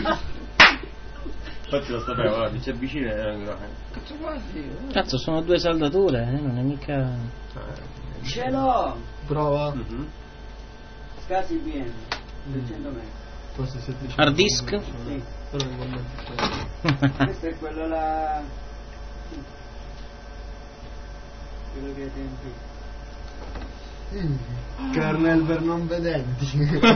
Infatti lo sapevo, allora mi si avvicina e cazzo guardi? Cazzo, sono 2 saldature, non è mica... Ce l'ho! Prova. Scasi pieni, 200 metri. Forse 700. Hard disk? Sì. Però non conta. Questo è quello là. Quello che hai tempi. Kernel per non vedenti.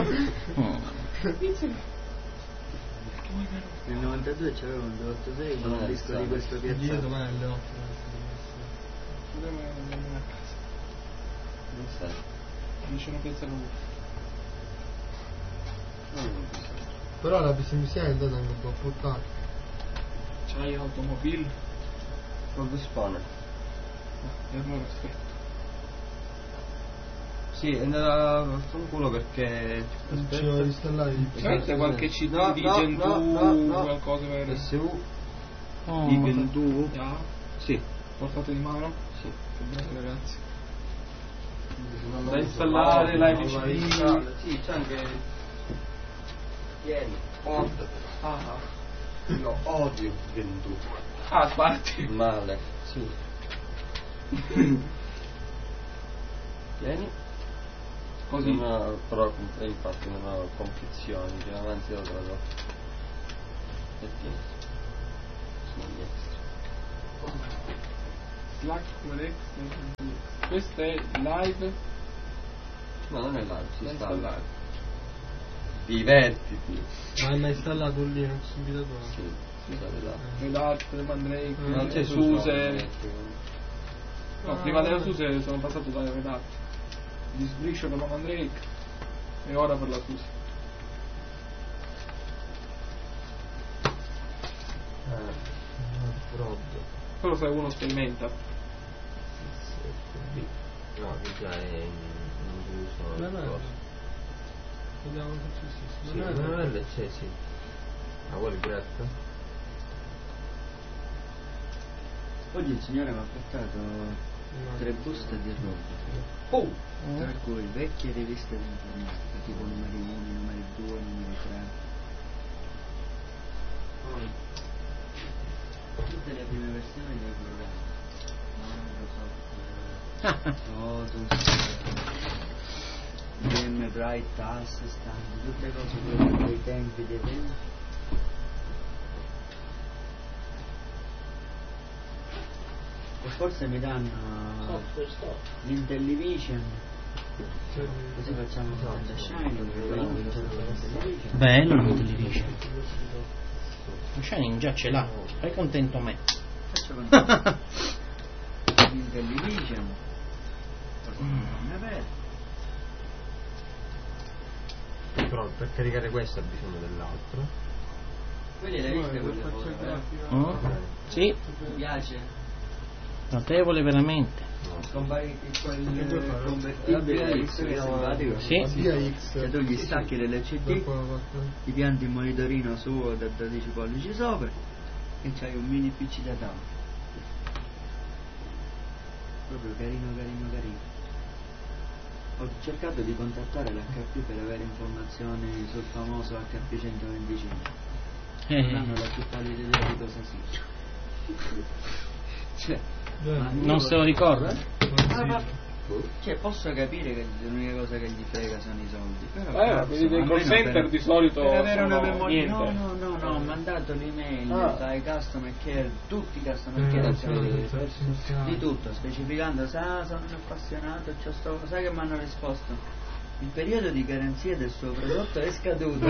Nel 92 c'avevo un 286 con un disco di questo Dio, piazzato. domani alle 8. Non sai. Vicino Piazza Luca. Però la PSMC è andata anche un po' portata. C'hai automobile? Col Vespone. E allora aspetta. Sì, è andata a fanculo perché... Non ce l'ho installare. Sente qualche CD di Gentoo, qualcosa per... SU Oh. di Gentoo. Ah, Sì. portate di mano? Sì. Che bello ragazzi. Da installare, live CD. Sì, c'è anche... Tieni. Ah, Io odio Gentoo. ah, sbatti. Male. Sì. Tieni. Così. Non ho, però infatti non ho confezioni, più avanti lo trovo. E tieni. Sono gli extra. Slack Rex. Questo è live No, non è live, si da sta. installare. Divertiti. Ma hai mai installato un Linux guidatore? Sì, scusate là. Le latte, le Mandrake, Non c'è le Suse. Suse. No, prima della Suse sono passato dalle redatti. Di sbriscio per la Mandrake e ora per la Suse. Però se uno sperimenta. No, già è in uso. Non è. Vediamo se ci Sì, sia. non è c'è, sì. Ma vuoi il gratto? Oggi il signore mi ha portato 3 buste di roba. Oh! Tra cui vecchie riviste di informatica, tipo numeri 1, numeri 2, numeri 3. Poi tutte le prime versioni dei programmi. Lotus, DM Bright, TAS, Standard, tutte cose quelle dei tempi dei tempi. E forse mi danno l'Intellivision, così facciamo Santa Shining. Bello l'Intellivision. La Shining già ce l'ha, fai contento me. Faccio contento. L'Intellivision. È vero. Però per caricare questo ha bisogno dell'altro. Quindi le hai viste quelle foto? Sì, Mi piace? notevole veramente. Quel convertibile X che è simpatico. Sì. Via X. Cioè tu gli stacchi dell'LCD, ti pianti il monitorino suo da 12 pollici sopra e c'hai un mini PC da tavola. Proprio carino. Ho cercato di contattare l'HP per avere informazioni sul famoso HP 125. Non hanno la più pallida idea di cosa sia. Cioè, Non se lo ricorda? cioè posso capire che l'unica cosa che gli frega sono i soldi, però cazzo, quelli dei call almeno center di solito per avere una sono memoria. niente. No, ho mandato l'email dai customer care, tutti i customer care di tutto, specificando sono un appassionato, sai che mi hanno risposto? Il periodo di garanzia del suo prodotto è scaduto.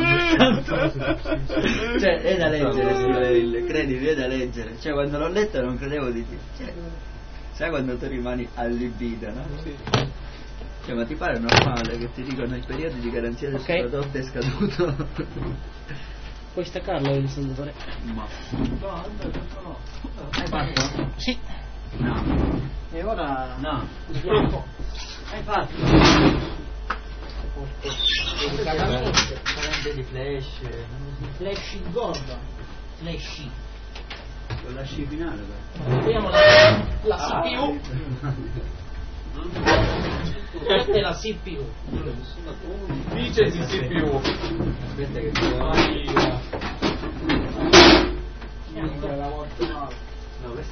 Cioè è da leggere sti mail, credimi, è da leggere. Cioè quando l'ho letto non credevo di più. Cioè, sai quando tu rimani allibito, no? Sì. Cioè ma ti pare normale che ti dicono il periodo di garanzia del suo prodotto è scaduto? Puoi staccarlo il saldatore? Ma no. Hai fatto? Sì. No. E ora... No. Hai fatto? Parente di flash. Flash Gordon. Flash. Con la sci finale però. Vediamo la CPU. Questa è la CPU. Dice di CPU. Aspetta che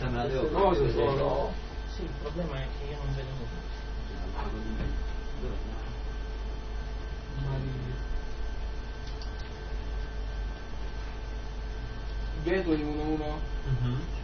questa me la devo Queste cose vedere. sono... Sì, il problema è che io non vedo nulla. Vedo in 1-1.